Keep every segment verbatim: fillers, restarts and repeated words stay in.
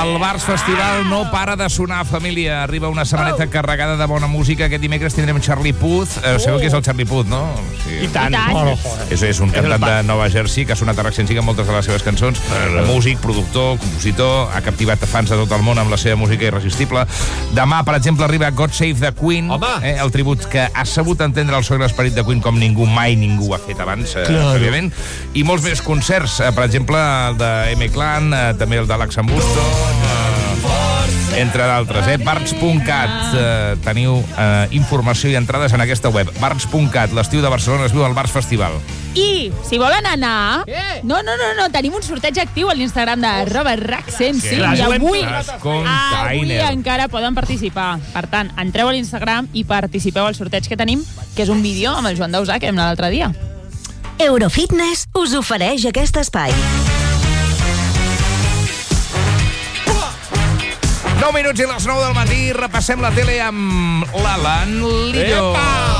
El Bars Festival no para de sonar, família. Arriba una setmaneta carregada de bona música. Aquest dimecres tindrem Charlie Puth. Eh, sabeu qui és el Charlie Puth, no? Sí. I tant. I tant. Oh, és, és un cantant de Nova Jersey que ha sonat a Rock cent cinc en moltes de les seves cançons. Músic, productor, compositor, ha captivat fans de tot el món amb la seva música irresistible. Demà, per exemple, arriba God Save the Queen, eh, el tribut que ha sabut entendre el so i l'esperit de Queen com ningú mai ningú ha fet abans, eh, òbviament. I molts més concerts, eh, per exemple, el de M-Clan, eh, també el de l'Axambusto, eh, entre d'altres. Eh? Barts punt cat, eh, teniu eh, informació i entrades en aquesta web. Barts punt cat, l'estiu de Barcelona es viu al Bars Festival. I, si volen anar... Què? No, no, no, no, tenim un sorteig actiu a l'Instagram de arroba rac cent cinc i avui, avui encara poden participar. Per tant, entreu a l'Instagram i participeu al sorteig que tenim, que és un vídeo amb el Joan Dausà que hem anat l'altre dia. Eurofitness us ofereix aquest espai. nou minuts i les nou del matí, repassem la tele amb l'Alan Lillo.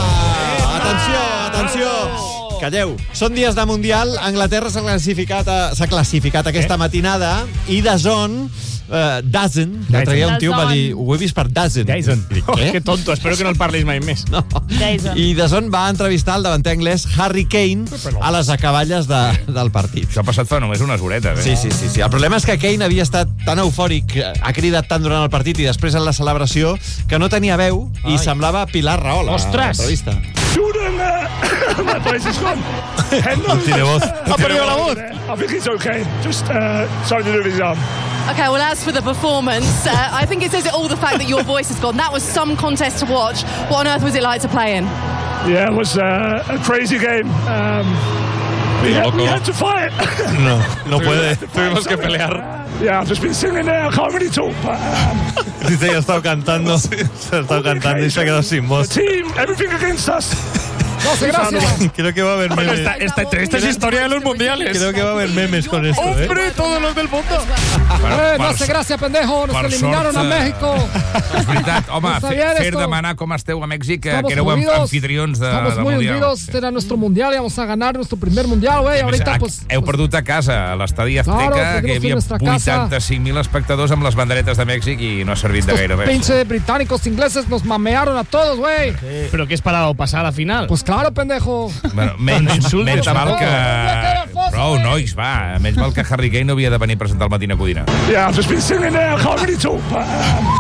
Atenció, atenció. Calleu. Són dies de Mundial. Anglaterra s'ha classificat, s'ha classificat aquesta matinada i D A Z N, uh, D A Z N, l'altre dia un tio va dir, ho he vist per D A Z N. D A Z N. Oh, que tonto, espero que no el parlis mai més. No. I D A Z N va entrevistar el davanter anglès Harry Kane a les acaballes de, del partit. Això ha passat fa només unes horetes, eh? Sí, sí, sí, sí. El problema és que Kane havia estat tan eufòric, ha cridat tant durant el partit i després en la celebració, que no tenia veu i Ai. semblava Pilar Rahola. Ostres! A l'entrevista. Jordan, uh, my voice is gone. No tiene voz. Ha perdido la voz. I think it's okay. Just uh, something to do with his arm. Okay, well, as for the performance, uh, I think it says it all, the fact that your voice is gone. That was some contest to watch. What on earth was it like to play in? Yeah, it was uh, a crazy game. Um, we, had, we had to fight. No, no puede. Tuvimos que pelear. Yeah, I've just been singing there. I can't really talk, but... Um, Dice que ha estado cantando, se ha estado cantando y se ha quedado sin voz. The team, everything against us. No sé, gracias. Creo que va a haber memes. Esta, esta entrevista es historia de los mundiales. Creo que va a haber memes con esto, ¿eh? ¡Hombre, todos los del mundo! Eh, no hace gràcia, pendejo. Nos eliminaron a México. És veritat, home, fer demanar com esteu a Mèxic, que éreu anfitrions de, Estamos de muy Mundial. hundidos. Este era nuestro Mundial. Íbamos a ganar nuestro primer Mundial, güey. Ahorita, pues... Heu perdut a casa, a l'estadi Azteca, que hi havia vuitanta-cinc mil espectadors amb les banderetes de Mèxic i no ha servit de gaire res. Pinche británicos, ingleses, nos mamearon a todos, güey. ¿Pero qué esperaba? ¿Pasar a la final? Pues claro, pendejo. Bueno, menys, menys mal que... Prou, nois, va. Menys mal que Harry Kane no havia de venir a presentar el Matina Codina. Yeah, I've just been singing there. I can't really talk, but... Um...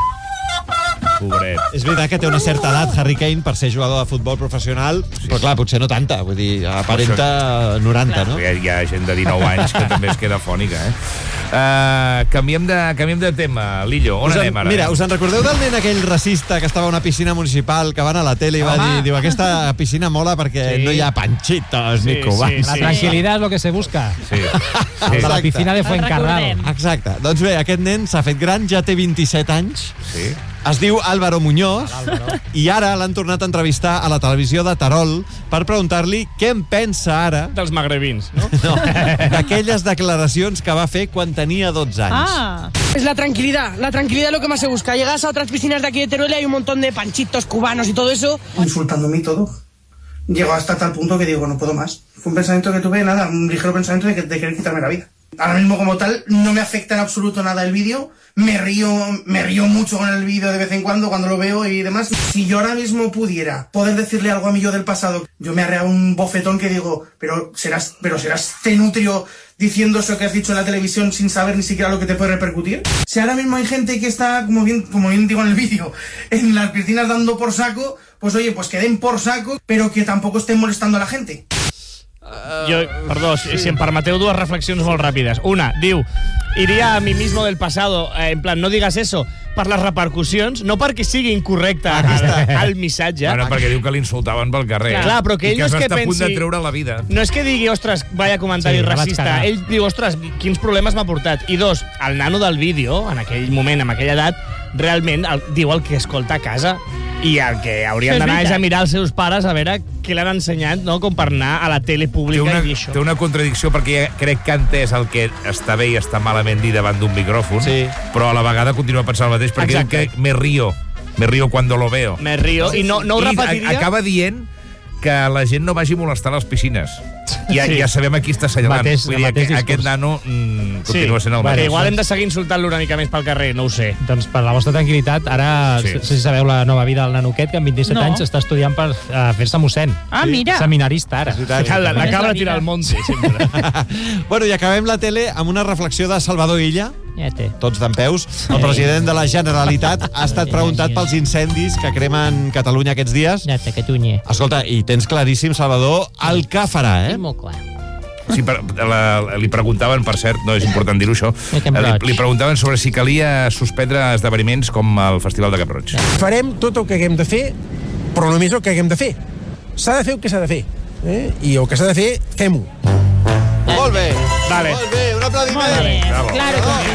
Pobret. És veritat que té una certa edat, Harry Kane, per ser jugador de futbol professional, sí, però clar, potser no tanta, vull dir, aparenta noranta, no? Hi ha gent de dinou anys que també es queda fònica, eh? Uh, canviem, de, canviem de tema, Lillo, on us en, anem ara? Mira, us en recordeu del nen aquell racista que estava a una piscina municipal, que va anar a la tele i va dir, diu, aquesta piscina mola perquè sí. no hi ha panchitos sí, ni cubans. Sí, sí. La tranquil·litat és el que se busca. Sí. Sí. De la piscina de Fuencarral. Exacte. Doncs bé, aquest nen s'ha fet gran, ja té vint-i-set anys. Sí. Es diu Álvaro Muñoz i ara l'han tornat a entrevistar a la televisió de Terol per preguntar-li què en pensa ara... Dels magrebins, no? No, d'aquelles declaracions que va fer quan tenía doce años. Ah. Es la tranquilidad, la tranquilidad es lo que más se busca. Llegas a otras piscinas de aquí de Teruel y hay un montón de panchitos cubanos y todo eso. Insultándome y todo. Llego hasta tal punto que digo, no puedo más. Fue un pensamiento que tuve, nada, un ligero pensamiento de, que, de querer quitarme la vida. Ahora mismo como tal, no me afecta en absoluto nada el vídeo. Me río, me río mucho con el vídeo de vez en cuando, cuando lo veo y demás. Si yo ahora mismo pudiera poder decirle algo a mi yo del pasado, yo me haré un bofetón que digo, pero serás, pero serás cenutrio diciendo eso que has dicho en la televisión sin saber ni siquiera lo que te puede repercutir. Si ahora mismo hay gente que está, como bien, como bien digo en el vídeo, en las piscinas dando por saco, pues oye, pues que den por saco, pero que tampoco estén molestando a la gente. Jo, perdó, si, si em permeteu dues reflexions molt ràpides. Una, diu, iria a mi mismo del pasado, eh, en plan, no digas eso, per les repercussions, no perquè sigui incorrecte el missatge. Bueno, perquè diu que l'insultaven pel carrer. Clar, clar, però que ell no és que pensi... a punt de treure la vida. No és que digui, ostres, vaya comentari sí, racista. Ell diu, ostres, quins problemes m'ha portat. I dos, el nano del vídeo, en aquell moment, en aquella edat, realment el, diu el que escolta a casa i el que haurien d'anar és a mirar els seus pares a veure què l'han ensenyat, no? Com per anar a la tele pública una, i dir això. Té una contradicció perquè ja crec que ha entès el que està bé i està malament dir davant d'un micròfon, sí. Però a la vegada continua pensant el mateix perquè diu que me río, me río cuando lo veo. Me río, i no, no ho repetiria... I acaba dient que la gent no vagi a molestar les piscines. Ja, sí. ja sabem a qui està assenyalant. Mateix, Vull dir, mateix aquest, aquest nano mm, continua sí. sent el mateix. mateix. Igual hem de seguir insultant-lo una mica més pel carrer, no ho sé. Doncs per la vostra tranquil·litat, ara, sí. no sé si sabeu la nova vida del nano aquest, que amb vint-i-set no. anys està estudiant per uh, fer-se mossèn. Ah, mira. Seminarista, ara. La, la cabra tira al monte, sempre. Bueno, i acabem la tele amb una reflexió de Salvador Illa. Ja té. Tots dempeus. El president de la Generalitat ha estat preguntat pels incendis que cremen Catalunya aquests dies. Ja té, Catalunya. Escolta, i tens claríssim, Salvador, el que farà, eh? És molt clar. Sí, per, la, li preguntaven, per cert, no és important dir-ho això, li, li preguntaven sobre si calia suspendre esdeveniments com el Festival de Cap Roig. Farem tot el que haguem de fer, però només el que haguem de fer. S'ha de fer el que s'ha de fer. Eh? I el que s'ha de fer, fem-ho. Molt bé. Vale. Molt bé, un aplaudiment. Molt bé. Bravo. Claro que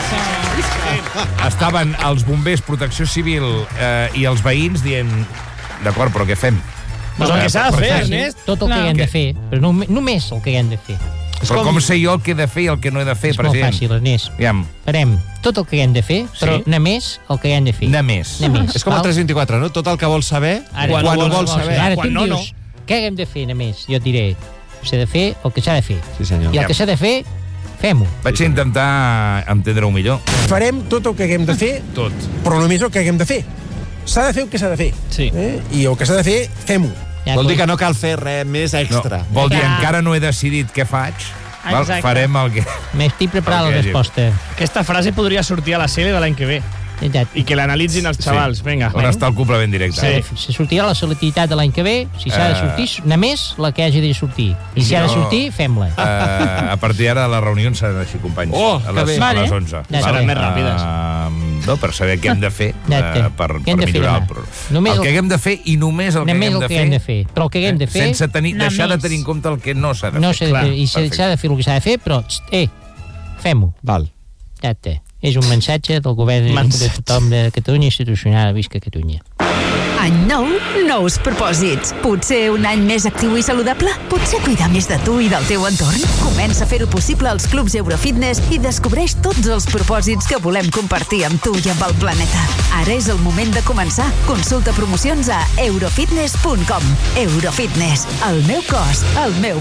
això. Estaven els bombers, Protecció Civil eh, i els veïns dient d'acord, però què fem? Pues el que s'ha de fer, Ernest. Tot el que haguem de fer, però no, només el que haguem de fer. Però com sé jo el que he de fer i el que no he de fer, és president? És molt fàcil, Ernest. Aviam. Farem tot el que haguem de fer, però Sí? només el que haguem de fer. Només. Només. És com el tres vint-i-quatre, no? Tot el que vols saber, Ara, quan, quan ho vols saber. Ara tu Quan em no, dius, què haguem de fer només? Jo et diré, s'ha de fer el que s'ha de fer. Sí, senyor. I el que s'ha de fer, fem-ho. Vaig intentar entendre-ho millor. Farem tot el que haguem de fer, Tot. però només el que haguem de fer. S'ha de fer el que s'ha de fer. Sí. Eh? I el que s'ha de fer, fem-ho. Ja, Vol dir que no cal fer res més extra. No, vol dir, Clar. encara no he decidit què faig, val? Exacte. Farem el que... m'estic preparant Ok, la resposta. Aquesta frase podria sortir a la sèrie de l'any que ve. Exacte. I que l'analitzin els xavals. Vinga. On està el complement directe? Sí. Se sortirà la selectivitat de l'any que ve, si s'ha de Eh. sortir, només la que hagi de sortir. I si Si ha de no- sortir, fem-la. Uh, a partir d'ara les reunions seran així, companys. Oh, a que les, bé. a Vale. les onze. Ja val? seran més ràpides. Uh, no, per saber què hem de fer Ja uh, té. per, Què per hem de fer millorar el demà? programa. Només El el- que haguem de fer i només el que Només haguem el de que fer. hem de fer. Però el que haguem de fer... Sense tenir, deixar de Només. tenir en compte el que no s'ha de No fer. s'ha de fer, i s'ha s'ha de fer el que s'ha de fer, però, txt, eh, fem-ho. Val. Ja té. És un mensatge del govern Mensatge. de tothom de Catalunya institucional. Visca Catalunya. Any nou, nous propòsits. Potser un any més actiu i saludable? Potser cuidar més de tu i del teu entorn? Comença a fer-ho possible als clubs Eurofitness i descobreix tots els propòsits que volem compartir amb tu i amb el planeta. Ara és el moment de començar. Consulta promocions a eurofitness punt com. Eurofitness. El meu cos, el meu